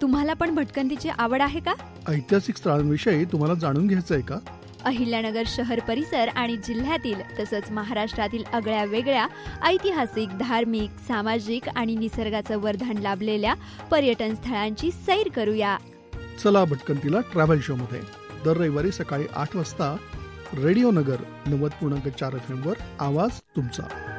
तुम्हाला पण भटकंतीची आवड आहे का? ऐतिहासिक स्थळांविषयी तुम्हाला जाणून घ्यायचं आहे का? अहिल्यानगर शहर परिसर आणि जिल्ह्यातील तसंच महाराष्ट्रातील आगळ्या वेगळ्या ऐतिहासिक, धार्मिक, सामाजिक आणि निसर्गाचं वर्धन लाभलेल्या पर्यटन स्थळांची सैर करूया. चला भटकंतीला ट्रॅव्हल शो मध्ये दर रविवारी सकाळी 8 वाजता रेडिओ नगर 90.4 FM वर आवाज तुमचा.